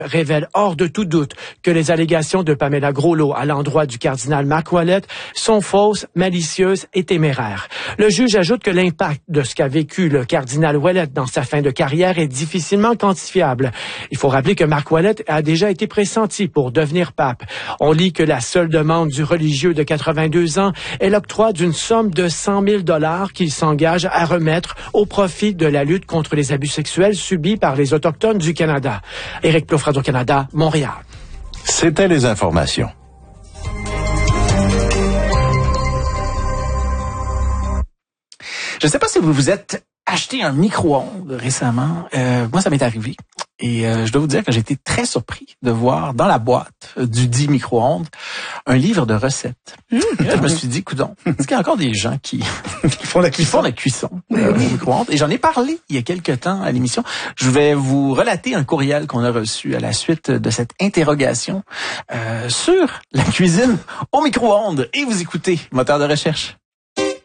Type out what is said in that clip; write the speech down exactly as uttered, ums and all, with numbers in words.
révèle hors de tout doute que les allégations de Pamela Groslo à l'endroit du cardinal Marc Ouellet sont fausses, malicieuses et téméraires. Le juge ajoute que l'impact de ce qu'a vécu le cardinal Ouellet dans sa fin de carrière est difficilement quantifiable. Il faut rappeler que Marc Ouellet a déjà été pressenti pour devenir pape. On lit que la seule demande du religieux de quatre-vingt-deux ans est l'octroi d'une somme de cent mille dollars qu'il s'engage à remettre au profit de la lutte contre les abus sexuels subis par les Autochtones du Canada. Éric Plouffe, Radio-Canada, Montréal. C'était les informations. Je ne sais pas si vous vous êtes acheté un micro-ondes récemment. Euh, moi, ça m'est arrivé. Et euh, je dois vous dire que j'ai été très surpris de voir dans la boîte du dit micro-ondes un livre de recettes. Mmh. Et là, je me suis dit, coudonc, est-ce qu'il y a encore des gens qui, qui font la qui font la cuisson euh, au micro-ondes? Et j'en ai parlé il y a quelque temps à l'émission. Je vais vous relater un courriel qu'on a reçu à la suite de cette interrogation euh, sur la cuisine au micro-ondes. Et vous écoutez Moteur de recherche.